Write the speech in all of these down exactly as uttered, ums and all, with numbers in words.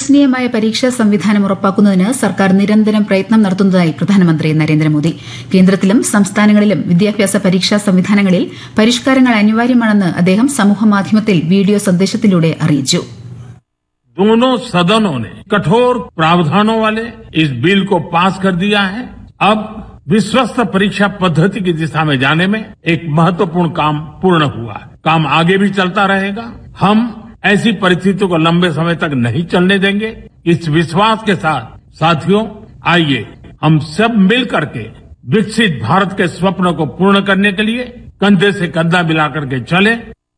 വിശ്വസനീയമായ പരീക്ഷാ സംവിധാനം ഉറപ്പാക്കുന്നതിന് സർക്കാർ നിരന്തരം പ്രയത്നം നടത്തുന്നതായി പ്രധാനമന്ത്രി നരേന്ദ്രമോദി. കേന്ദ്രത്തിലും സംസ്ഥാനങ്ങളിലും വിദ്യാഭ്യാസ പരീക്ഷാ സംവിധാനങ്ങളിൽ പരിഷ്കാരങ്ങൾ അനിവാര്യമാണെന്ന് അദ്ദേഹം സമൂഹമാധ്യമത്തിൽ വീഡിയോ സന്ദേശത്തിലൂടെ അറിയിച്ചു. दोनों सदनों ने कठोर प्रावधानों वाले इस बिल को पास कर दिया है. अब विश्वस्त परीक्षा पद्धति की दिशा में जाने में एक महत्वपूर्ण काम पूर्ण हुआ है. काम आगे भी चलता रहेगा. हम ऐसी परिस्थितियों को लंबे समय तक नहीं चलने देंगे. इस विश्वास के साथ साथियों, आइए हम सब मिल करके विकसित भारत के स्वप्न को पूर्ण करने के लिए कंधे से कंधा मिलाकर के चले.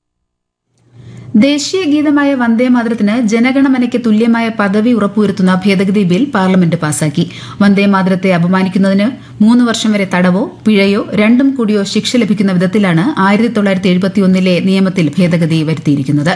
ദേശീയ ഗീതമായ വന്ദേമാതരത്തിന് ജനഗണമനയ്ക്ക് തുല്യമായ പദവി ഉറപ്പുവരുത്തുന്ന ഭേദഗതി ബിൽ പാർലമെന്റ് പാസാക്കി. വന്ദേമാതരത്തെ അപമാനിക്കുന്നതിന് മൂന്ന് വർഷം വരെ തടവോ പിഴയോ രണ്ടും കൂടിയോ ശിക്ഷ ലഭിക്കുന്ന വിധത്തിലാണ് ആയിരത്തി തൊള്ളായിരത്തി എഴുപത്തിയൊന്നിലെ നിയമത്തിൽ ഭേദഗതി വരുത്തിയിരിക്കുന്നത്.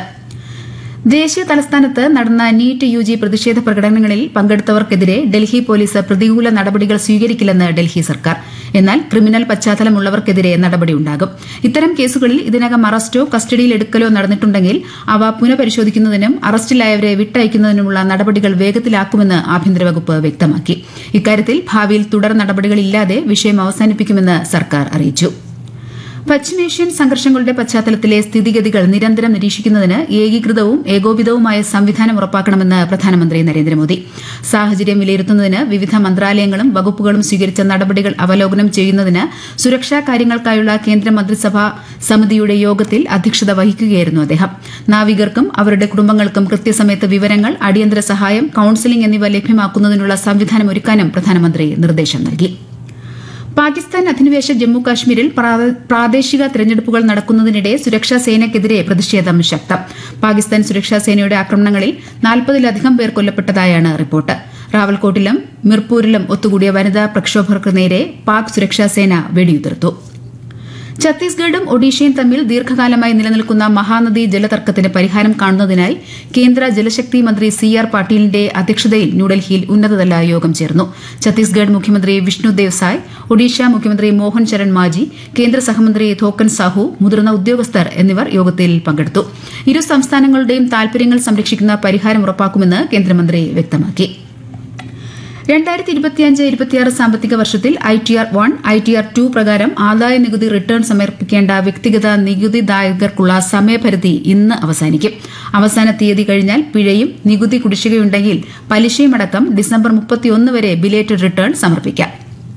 ദേശീയ തലസ്ഥാനത്ത് നടന്ന നീറ്റ് യുജി പ്രതിഷേധ പ്രകടനങ്ങളിൽ പങ്കെടുത്തവർക്കെതിരെ ഡൽഹി പോലീസ് പ്രതികൂല നടപടികൾ സ്വീകരിക്കില്ലെന്ന് ഡൽഹി സർക്കാർ. എന്നാൽ ക്രിമിനൽ പശ്ചാത്തലമുള്ളവർക്കെതിരെ നടപടിയുണ്ടാകും. ഇത്തരം കേസുകളിൽ ഇതിനകം അറസ്റ്റോ കസ്റ്റഡിയിലെടുക്കലോ നടന്നിട്ടുണ്ടെങ്കിൽ അവ പുനഃപരിശോധിക്കുന്നതിനും അറസ്റ്റിലായവരെ വിട്ടയക്കുന്നതിനുമുള്ള നടപടികൾ വേഗത്തിലാക്കുമെന്ന് ആഭ്യന്തര വകുപ്പ് വ്യക്തമാക്കി. ഇക്കാര്യത്തിൽ ഭാവിയിൽ തുടർ നടപടികളില്ലാതെ വിഷയം അവസാനിപ്പിക്കുമെന്ന് സർക്കാർ അറിയിച്ചു. പശ്ചിമേഷ്യൻ സംഘർഷങ്ങളുടെ പശ്ചാത്തലത്തിലെ സ്ഥിതിഗതികൾ നിരന്തരം നിരീക്ഷിക്കുന്നതിന് ഏകീകൃതവും ഏകോപിതവുമായ സംവിധാനം ഉറപ്പാക്കണമെന്ന് പ്രധാനമന്ത്രി നരേന്ദ്രമോദി. സാഹചര്യം വിലയിരുത്തുന്നതിന് വിവിധ മന്ത്രാലയങ്ങളും വകുപ്പുകളും സ്വീകരിച്ച നടപടികൾ അവലോകനം ചെയ്യുന്നതിന് സുരക്ഷാ കാര്യങ്ങൾക്കായുള്ള കേന്ദ്ര മന്ത്രിസഭാ സമിതിയുടെ യോഗത്തിൽ അധ്യക്ഷത വഹിക്കുകയായിരുന്നു അദ്ദേഹം. നാവികർക്കും അവരുടെ കുടുംബങ്ങൾക്കും കൃത്യസമയത്ത് വിവരങ്ങൾ, അടിയന്തര സഹായം, കൌൺസിലിംഗ് എന്നിവ ലഭ്യമാക്കുന്നതിനുള്ള സംവിധാനം ഒരുക്കാനും പ്രധാനമന്ത്രി നിർദ്ദേശം നൽകി. പാകിസ്ഥാൻ അധിനിവേശ ജമ്മുകാശ്മീരിൽ പ്രാദേശിക തെരഞ്ഞെടുപ്പുകൾ നടക്കുന്നതിനിടെ സുരക്ഷാ സേനയ്ക്കെതിരെ പ്രതിഷേധം ശക്തം. പാകിസ്ഥാൻ സുരക്ഷാ സേനയുടെ ആക്രമണങ്ങളിൽ നാൽപ്പതിലധികം പേർ കൊല്ലപ്പെട്ടതായാണ് റിപ്പോർട്ട്. റാവൽകോട്ടിലും മിർപൂരിലും ഒത്തുകൂടിയ വനിതാ പ്രക്ഷോഭകർക്ക് നേരെ പാക് സുരക്ഷാ സേന വെടിയുതിർത്തു. ഛത്തീസ്ഗഡും ഒഡീഷയും തമ്മിൽ ദീർഘകാലമായി നിലനിൽക്കുന്ന മഹാനദി ജലതർക്കത്തിന് പരിഹാരം കാണുന്നതിനായി കേന്ദ്ര ജലശക്തി മന്ത്രി സി ആർ പാട്ടീലിന്റെ അധ്യക്ഷതയിൽ ന്യൂഡൽഹിയിൽ ഉന്നതതല യോഗം ചേർന്നു. ഛത്തീസ്ഗഡ് മുഖ്യമന്ത്രി വിഷ്ണുദേവ് സായ്, ഒഡീഷ മുഖ്യമന്ത്രി മോഹൻ ചരൺ മാജി, കേന്ദ്ര സഹമന്ത്രി തോക്കൻ സാഹു, മുതിർന്ന ഉദ്യോഗസ്ഥർ എന്നിവർ യോഗത്തിൽ പങ്കെടുത്തു. ഇരു സംസ്ഥാനങ്ങളുടെയും താൽപര്യങ്ങൾ സംരക്ഷിക്കുന്ന പരിഹാരം ഉറപ്പാക്കുമെന്ന് കേന്ദ്രമന്ത്രി വ്യക്തമാക്കി. രണ്ടായിരത്തി ഇരുപത്തിയഞ്ച് ഇരുപത്തിയാറ് സാമ്പത്തിക വർഷത്തിൽ I T R one, I T R to പ്രകാരം ആദായ നികുതി റിട്ടേൺ സമർപ്പിക്കേണ്ട വ്യക്തിഗത നികുതിദായകർക്കുള്ള സമയപരിധി ഇന്ന് അവസാനിക്കും. അവസാന തീയതി കഴിഞ്ഞാൽ പിഴയും നികുതി കുടിശ്ശികയുണ്ടെങ്കിൽ പലിശയുമടക്കം ഡിസംബർ മുപ്പത്തിയൊന്ന് വരെ ബിലേറ്റഡ് റിട്ടേൺ സമർപ്പിക്കാം.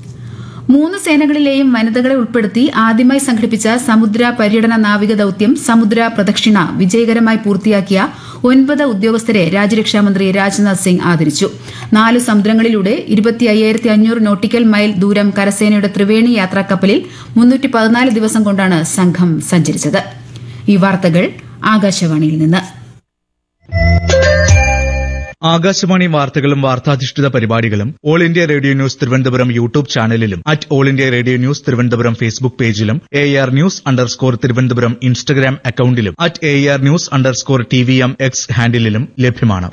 മൂന്ന് സേനകളിലെയും വനിതകളെ ഉൾപ്പെടുത്തി ആദ്യമായി സംഘടിപ്പിച്ച സമുദ്ര പര്യടന നാവിക ദൌത്യം സമുദ്ര പ്രദക്ഷിണ വിജയകരമായി പൂർത്തിയാക്കിയ ഒൻപത് ഉദ്യോഗസ്ഥരെ രാജ്യരക്ഷാമന്ത്രി രാജ്നാഥ് സിംഗ് ആദരിച്ചു. നാല് സമുദ്രങ്ങളിലൂടെ ഇരുപത്തി അയ്യായിരത്തി അഞ്ഞൂറ് നോട്ടിക്കൽ മൈൽ ദൂരം കരസേനയുടെ ത്രിവേണി യാത്രാ കപ്പലിൽ മുന്നൂറ്റി പതിനാല് ദിവസം കൊണ്ടാണ് സംഘം സഞ്ചരിച്ചത്. ഈ വാർത്തകൾ ആകാശവാണിയിൽ നിന്ന്. ആകാശവാണി വാർത്തകളും വാർത്താധിഷ്ഠിത പരിപാടികളും all India radio news Thiruvananthapuram YouTube ചാനലിലും at all India radio news Thiruvananthapuram Facebook പേജിലും A R news underscore Thiruvananthapuram Instagram അക്കൌണ്ടിലും at A R news underscore T V M X ഹാൻഡിലും ലഭ്യമാണ്.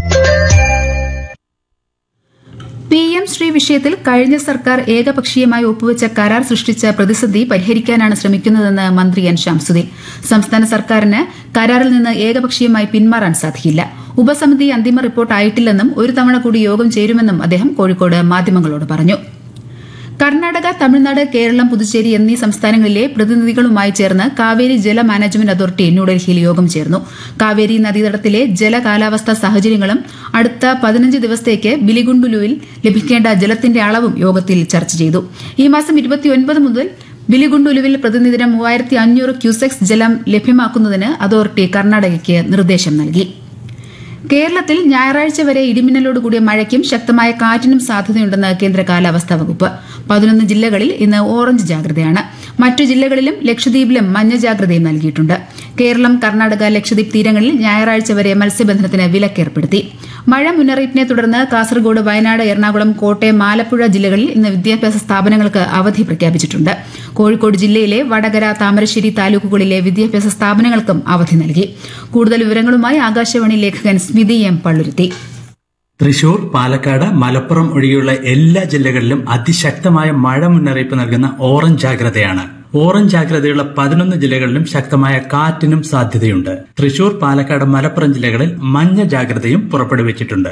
പി എം ശ്രീ വിഷയത്തിൽ കഴിഞ്ഞ സർക്കാർ ഏകപക്ഷീയമായി ഒപ്പുവെച്ച കരാർ സൃഷ്ടിച്ച പ്രതിസന്ധി പരിഹരിക്കാനാണ് ശ്രമിക്കുന്നതെന്ന് മന്ത്രി എൻ ശംസുദ്ദീൻ. സംസ്ഥാന സർക്കാരിന് കരാറിൽ നിന്ന് ഏകപക്ഷീയമായി പിന്മാറാൻ സാധിക്കില്ല. ഉപസമിതി അന്തിമ റിപ്പോർട്ട് ആയിട്ടില്ലെന്നും ഒരു തവണ കൂടി യോഗം ചേരുമെന്നും അദ്ദേഹം കോഴിക്കോട് മാധ്യമങ്ങളോട് പറഞ്ഞു. കർണാടക, തമിഴ്നാട്, കേരളം, പുതുച്ചേരി എന്നീ സംസ്ഥാനങ്ങളിലെ പ്രതിനിധികളുമായി ചേർന്ന് കാവേരി ജല മാനേജ്മെന്റ് അതോറിറ്റി ന്യൂഡൽഹിയിൽ യോഗം ചേർന്നു. കാവേരി നദീതടത്തിലെ ജല കാലാവസ്ഥാ സാഹചര്യങ്ങളും അടുത്ത പതിനഞ്ച് ദിവസത്തേക്ക് ബിലിഗുണ്ടുലുവിൽ ലഭിക്കേണ്ട ജലത്തിന്റെ അളവും യോഗത്തിൽ ചർച്ച ചെയ്തു. ഈ മാസം ഇരുപത്തിയൊൻപത് മുതൽ ബിലിഗുണ്ടുലുവിൽ പ്രതിനിധിനം മൂവായിരത്തി അഞ്ഞൂറ് ക്യൂസെക്സ് ജലം ലഭ്യമാക്കുന്നതിന് അതോറിറ്റി കർണാടകയ്ക്ക് നിർദ്ദേശം നൽകി. കേരളത്തിൽ ഞായറാഴ്ച വരെ ഇടിമിന്നലോടുകൂടിയ മഴയ്ക്കും ശക്തമായ കാറ്റിനും സാധ്യതയുണ്ടെന്ന് കേന്ദ്ര കാലാവസ്ഥാ വകുപ്പ്. പതിനൊന്ന് ജില്ലകളിൽ ഇന്ന് ഓറഞ്ച് ജാഗ്രതയാണ്. മറ്റു ജില്ലകളിലും ലക്ഷദ്വീപിലും മഞ്ഞ ജാഗ്രതയും നൽകിയിട്ടുണ്ട്. കേരളം, കർണാടക, ലക്ഷദ്വീപ് തീരങ്ങളിൽ ഞായറാഴ്ച വരെ മത്സ്യബന്ധനത്തിന് വിലക്കേർപ്പെടുത്തി. മഴ മുന്നറിയിപ്പിനെ തുടർന്ന് കാസർഗോഡ്, വയനാട്, എറണാകുളം, കോട്ടയം, ആലപ്പുഴ ജില്ലകളിൽ ഇന്ന് വിദ്യാഭ്യാസ സ്ഥാപനങ്ങൾക്ക് അവധി പ്രഖ്യാപിച്ചിട്ടുണ്ട്. കോഴിക്കോട് ജില്ലയിലെ വടകര, താമരശ്ശേരി താലൂക്കുകളിലെ വിദ്യാഭ്യാസ സ്ഥാപനങ്ങൾക്കും അവധി നൽകി. കൂടുതൽ വിവരങ്ങളുമായി ആകാശവാണി ലേഖകൻ സ്മിതി എം പള്ളുരുത്തി. തൃശൂർ, പാലക്കാട്, മലപ്പുറം ഒഴികെയുള്ള എല്ലാ ജില്ലകളിലും അതിശക്തമായ മഴ മുന്നറിയിപ്പ് നൽകുന്ന ഓറഞ്ച് ജാഗ്രതയാണ്. ഓറഞ്ച് ജാഗ്രതയുള്ള പതിനൊന്ന് ജില്ലകളിലും ശക്തമായ കാറ്റിനും സാധ്യതയുണ്ട്. തൃശൂർ, പാലക്കാട്, മലപ്പുറം ജില്ലകളിൽ മഞ്ഞ ജാഗ്രതയും പുറപ്പെടുവിച്ചിട്ടുണ്ട്.